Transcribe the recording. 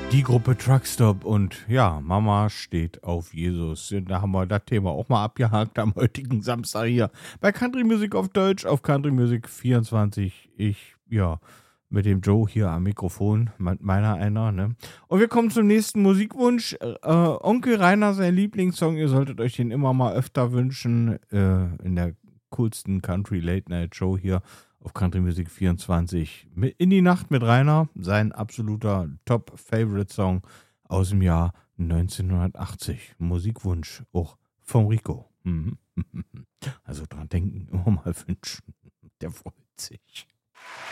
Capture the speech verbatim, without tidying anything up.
Die Gruppe Truckstop und ja, Mama steht auf Jesus. Da haben wir das Thema auch mal abgehakt am heutigen Samstag hier bei Country Music auf Deutsch auf Country Music vierundzwanzig. Ich, ja, mit dem Joe hier am Mikrofon, meiner einer, ne? Und wir kommen zum nächsten Musikwunsch. Äh, Onkel Rainer, sein Lieblingssong, ihr solltet euch den immer mal öfter wünschen, äh, in der coolsten Country Late Night Show hier auf Country Music vierundzwanzig. In die Nacht mit Rainer, sein absoluter Top-Favorite-Song aus dem Jahr neunzehnhundertachtzig. Musikwunsch auch vom Rico. Mhm. Also dran denken, immer mal wünschen. Der freut sich.